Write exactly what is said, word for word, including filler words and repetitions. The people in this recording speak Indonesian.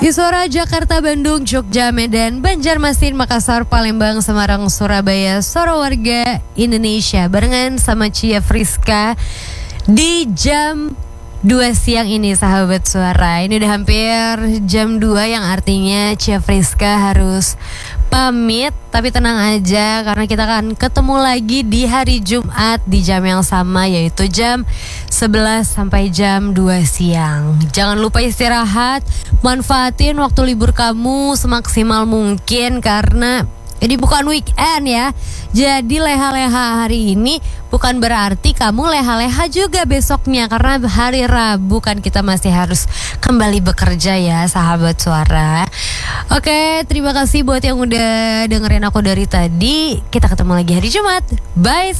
Di suara Jakarta, Bandung, Jogja, Medan, Banjarmasin, Makassar, Palembang, Semarang, Surabaya, suara warga Indonesia barengan sama Cia Friska di jam dua siang ini, sahabat suara. Ini udah hampir jam dua yang artinya Cia Friska harus pamit. Tapi tenang aja karena kita akan ketemu lagi di hari Jumat di jam yang sama, yaitu jam sebelas sampai jam dua siang. Jangan lupa istirahat, manfaatin waktu libur kamu semaksimal mungkin karena ini bukan weekend ya. Jadi leha-leha hari ini bukan berarti kamu leha-leha juga besoknya, karena hari Rabu kan kita masih harus kembali bekerja ya, sahabat suara. Oke, terima kasih buat yang udah dengerin aku dari tadi. Kita ketemu lagi hari Jumat. Bye.